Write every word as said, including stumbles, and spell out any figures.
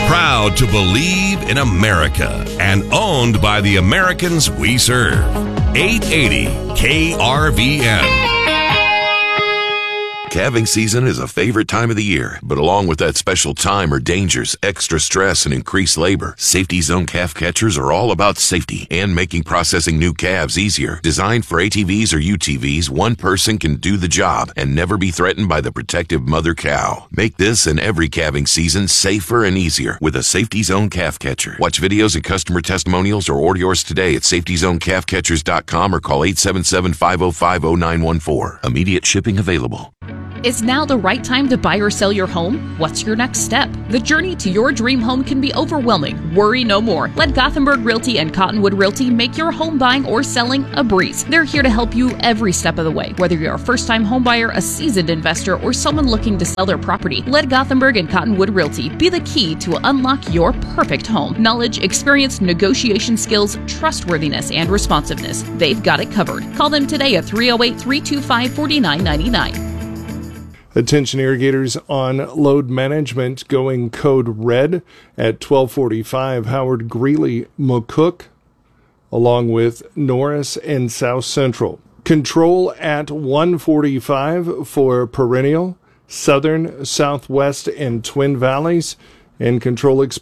Proud to believe in America and owned by the Americans we serve. eight eighty K R V N. Calving season is a favorite time of the year, but along with that special time are dangers, extra stress, and increased labor. Safety Zone calf catchers are all about safety and making processing new calves easier. Designed for A T Vs or U T Vs, one person can do the job and never be threatened by the protective mother cow. Make this and every calving season safer and easier with a Safety Zone calf catcher. Watch videos and customer testimonials or order yours today at safety zone calf catchers dot com or call eight seven seven, five oh five, oh nine one four. Immediate shipping available. Is now the right time to buy or sell your home? What's your next step? The journey to your dream home can be overwhelming. Worry no more. Let Gothenburg Realty and Cottonwood Realty make your home buying or selling a breeze. They're here to help you every step of the way. Whether you're a first-time home buyer, a seasoned investor, or someone looking to sell their property, let Gothenburg and Cottonwood Realty be the key to unlock your perfect home. Knowledge, experience, negotiation skills, trustworthiness, and responsiveness. They've got it covered. Call them today at three oh eight, three two five, four nine nine nine. Attention irrigators on load management, going code red at twelve forty-five. Howard Greeley, McCook, along with Norris and South Central. Control at one forty-five for Perennial, Southern, Southwest, and Twin Valleys. And control